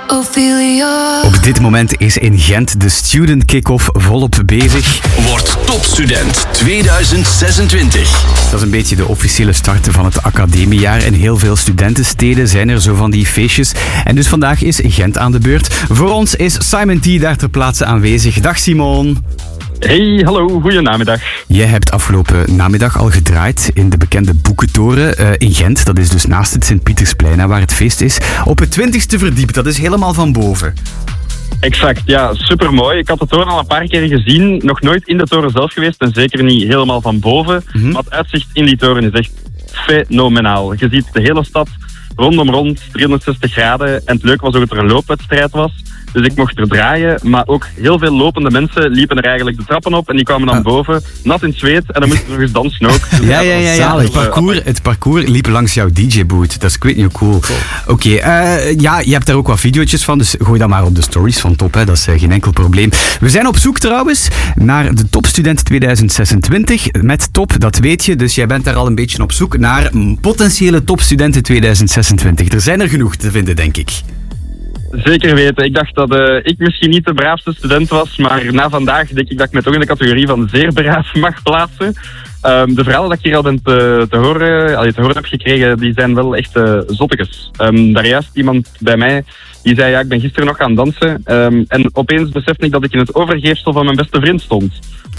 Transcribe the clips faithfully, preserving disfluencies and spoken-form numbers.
Ophelia. Op dit moment is in Gent de Student Kick-Off volop bezig. Word topstudent tweeduizend zesentwintig. Dat is een beetje de officiële start van het academiejaar. In heel veel studentensteden zijn er zo van die feestjes. En dus vandaag is Gent aan de beurt. Voor ons is Simon T daar ter plaatse aanwezig. Dag Simon. Hey, hallo, goedenamiddag. Jij hebt afgelopen namiddag al gedraaid in de bekende Boekentoren uh, in Gent. Dat is dus naast het Sint-Pietersplein, waar het feest is. Op het twintigste verdiep, dat is helemaal van boven. Exact, ja, supermooi. Ik had de toren al een paar keer gezien. Nog nooit in de toren zelf geweest en zeker niet helemaal van boven. Mm-hmm. Maar het uitzicht in die toren is echt fenomenaal. Je ziet de hele stad rondom rond, driehonderdzestig graden. En het leuke was ook dat er een loopwedstrijd was. Dus ik mocht er draaien, maar ook heel veel lopende mensen liepen er eigenlijk de trappen op en die kwamen dan uh. boven, nat in het zweet en dan moesten ze nog eens dansen ook. Dus ja, ja, ja, ja. Het, parcours, het parcours liep langs jouw D J-boot. Dat is ik weet niet cool. cool. Oké, okay, uh, ja, je hebt daar ook wat video's van, dus gooi dat maar op de stories van Top, hè. Dat is uh, geen enkel probleem. We zijn op zoek trouwens naar de Topstudent tweeduizend zesentwintig. Met Top, dat weet je, dus jij bent daar al een beetje op zoek naar potentiële Topstudenten tweeduizend zesentwintig. Er zijn er genoeg te vinden, denk ik. Zeker weten. Ik dacht dat uh, ik misschien niet de braafste student was, maar na vandaag denk ik dat ik me toch in de categorie van zeer braaf mag plaatsen. Um, de verhalen dat ik hier al ben te, te, horen, allee, te horen heb gekregen, die zijn wel echt uh, zottekes. Um, daar juist iemand bij mij die zei, ja, ik ben gisteren nog gaan dansen um, en opeens besefte ik dat ik in het overgeefsel van mijn beste vriend stond.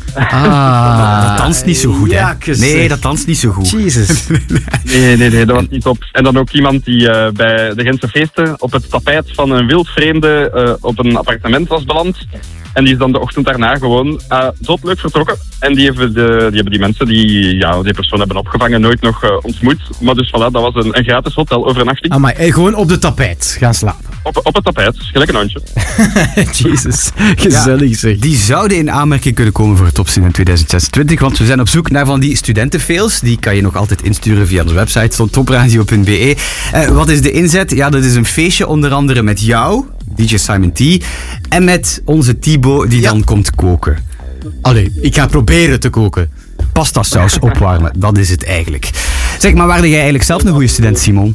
Ah, dat danst niet zo goed, hè? Nee, dat danst niet zo goed. Jezus. Nee, nee, nee, dat was niet top. En dan ook iemand die uh, bij de Gentse feesten op het tapijt van een wildvreemde uh, op een appartement was beland. En die is dan de ochtend daarna gewoon uh, zot leuk vertrokken. En die hebben, de, die hebben die mensen die ja, die persoon hebben opgevangen nooit nog uh, ontmoet. Maar dus voilà, dat was een, een gratis hotelovernachting. Ah, maar hey, gewoon op de tapijt gaan slapen. Op, op het tapijt, gelijk een hondje. Jezus, gezellig zeg. Ja, die zouden in aanmerking kunnen komen voor het Topstudent tweeduizend zesentwintig, want we zijn op zoek naar van die studentenfails. Die kan je nog altijd insturen via onze website, stond topradio punt b e. Uh, wat is de inzet? Ja, dat is een feestje onder andere met jou, D J Simon T, en met onze Thibaut die ja. dan komt koken. Allee, ik ga proberen te koken. Pasta saus opwarmen, dat is het eigenlijk. Zeg, maar waarde jij eigenlijk zelf een goede student, Simon?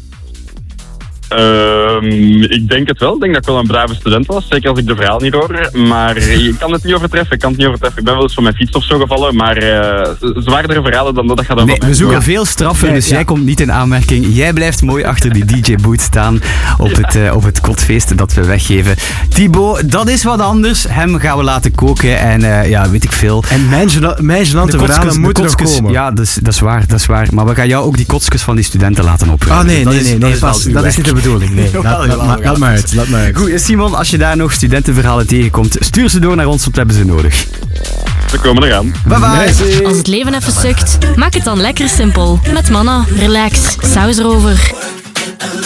Um, ik denk het wel. Ik denk dat ik wel een brave student was. Zeker als ik de verhaal niet hoor. Maar ik kan het niet overtreffen. Ik kan het niet overtreffen. Ik ben wel eens van mijn fiets of zo gevallen. Maar uh, zwaardere verhalen dan dat, dat gaat dan nee, van we zoeken door. veel straffen, nee, dus ja. jij komt niet in aanmerking. Jij blijft mooi achter die D J-boot staan op, ja. het, uh, op het kotfeest dat we weggeven. Thibaut, dat is wat anders. Hem gaan we laten koken en uh, ja, weet ik veel. En mijn, gena- mijn genante verhalen moeten nog komen. Ja, dat is, dat is waar, dat is waar. Maar we gaan jou ook die kotskes van die studenten laten opruimen. Ah nee, dat nee, is, nee, nee, dat, dat, is, is, dat is niet de bedoeling. Nee, laat, laat, laat, laat, laat maar uit, laat maar uit. Goed, Simon, als je daar nog studentenverhalen tegenkomt, stuur ze door naar ons, want we hebben ze nodig. We komen eraan. Bye bye. Als het leven even sukt, maak het dan lekker simpel. Met Manna, relax, saus erover.